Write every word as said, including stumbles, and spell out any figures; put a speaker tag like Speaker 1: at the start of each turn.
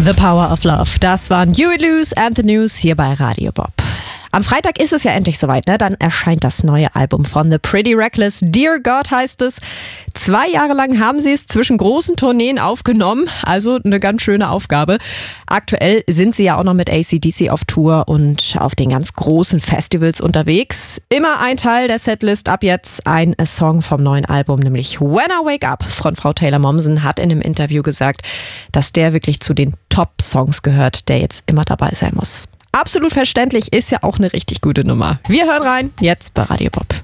Speaker 1: The Power of Love. Das waren Huey Lewis and the News hier bei Radio Bob. Am Freitag ist es ja endlich soweit, ne? Dann erscheint das neue Album von The Pretty Reckless. Dear God heißt es. Zwei Jahre lang haben sie es zwischen großen Tourneen aufgenommen, also eine ganz schöne Aufgabe. Aktuell sind sie ja auch noch mit A C D C auf Tour und auf den ganz großen Festivals unterwegs. Immer ein Teil der Setlist, ab jetzt ein Song vom neuen Album, nämlich When I Wake Up. Frontfrau Taylor Momsen hat in einem Interview gesagt, dass der wirklich zu den Top-Songs gehört, der jetzt immer dabei sein muss. Absolut verständlich, ist ja auch eine richtig gute Nummer. Wir hören rein, jetzt bei Radio Bob.